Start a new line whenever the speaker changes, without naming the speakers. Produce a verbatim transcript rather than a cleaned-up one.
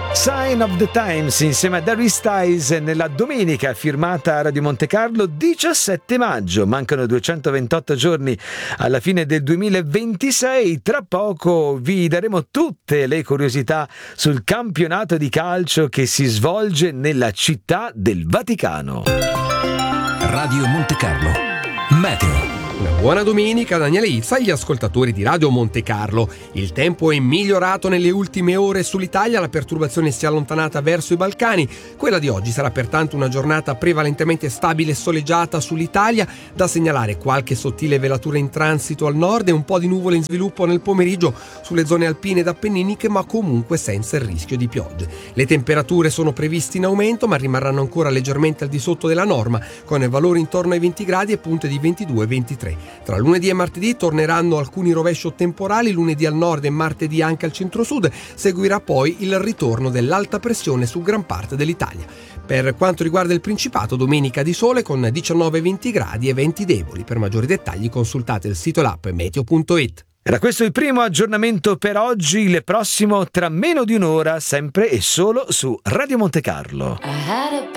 Sign of the Times insieme a Harry Styles nella domenica firmata Radio Monte Carlo diciassette maggio. Mancano duecentoventotto giorni alla fine del duemilaventisei. Tra poco vi daremo tutte le curiosità sul campionato di calcio che si svolge nella città del Vaticano.
Radio Monte Carlo Meteo.
Una buona domenica da Daniele Izza agli ascoltatori di Radio Monte Carlo. Il tempo è migliorato nelle ultime ore sull'Italia, la perturbazione si è allontanata verso i Balcani. Quella di oggi sarà pertanto una giornata prevalentemente stabile e soleggiata sull'Italia, da segnalare qualche sottile velatura in transito al nord e un po' di nuvole in sviluppo nel pomeriggio sulle zone alpine ed appenniniche, ma comunque senza il rischio di piogge. Le temperature sono previste in aumento, ma rimarranno ancora leggermente al di sotto della norma, con valori intorno ai venti gradi e punte di ventidue ventitré. Tra lunedì e martedì torneranno alcuni rovescio temporali, lunedì al nord e martedì anche al centro-sud. Seguirà poi il ritorno dell'alta pressione su gran parte dell'Italia. Per quanto riguarda il Principato, domenica di sole con diciannove venti gradi e venti deboli. Per maggiori dettagli consultate il sito e l'app meteo punto it.
Era questo il primo aggiornamento per oggi, il prossimo tra meno di un'ora, sempre e solo su Radio Monte Carlo.